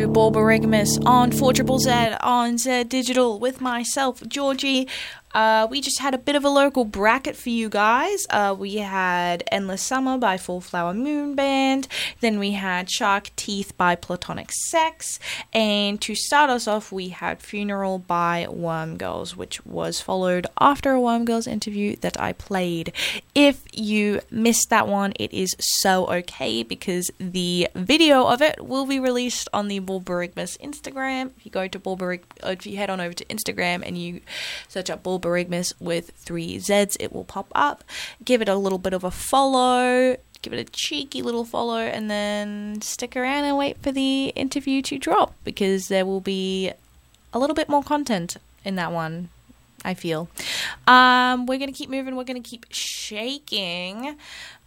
to Borborygmus on 4ZZZ on Z Digital with myself, Georgie. We just had a bit of a local bracket for you guys. We had Endless Summer by Full Flower Moon Band. Then we had Shark Teeth by Platonic Sex. And to start us off, we had Funeral by Worm Girls, which was followed after a Worm Girls interview that I played. If you missed that one, it is so okay because the video of it will be released on the Borborygmus Instagram. If you head on over to Instagram and you search up Borborygmus with 3 Zs, it will pop up. Give it a little bit of a follow, give it a cheeky little follow, and then stick around and wait for the interview to drop because there will be a little bit more content in that one, I feel. We're going to keep moving. We're going to keep shaking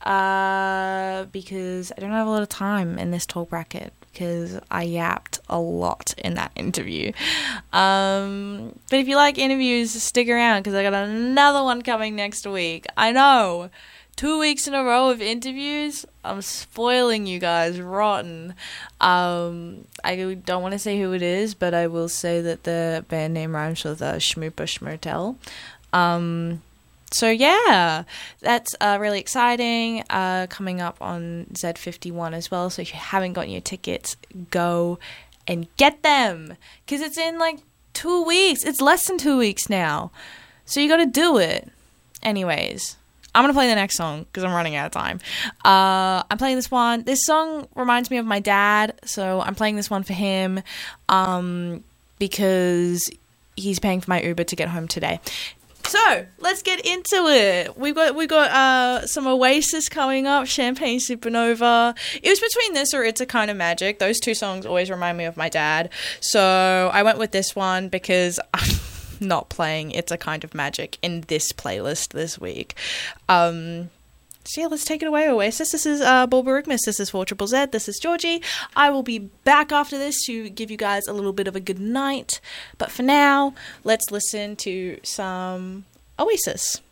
because I don't have a lot of time in this talk bracket because I yapped a lot in that interview. But if you like interviews, stick around because I got another one coming next week. I know. 2 weeks in a row of interviews. I'm spoiling you guys rotten. I don't want to say who it is, but I will say that the band name rhymes with Schmooper Schmertel. So yeah, that's really exciting. Coming up on Z51 as well. So if you haven't gotten your tickets, go and get them. Because it's in like 2 weeks. It's less than 2 weeks now. So you got to do it. Anyways, I'm going to play the next song because I'm running out of time. I'm playing this one. This song reminds me of my dad, so I'm playing this one for him because he's paying for my Uber to get home today. So, let's get into it. We've got some Oasis coming up, Champagne Supernova. It was between this or It's a Kind of Magic. Those two songs always remind me of my dad. So, I went with this one because I'm not playing It's a Kind of Magic in this playlist this week. So yeah, let's take it away, Oasis. This is Borborygmus. This is 4ZZZ. This is Georgie. I will be back after this to give you guys a little bit of a good night. But for now, let's listen to some Oasis.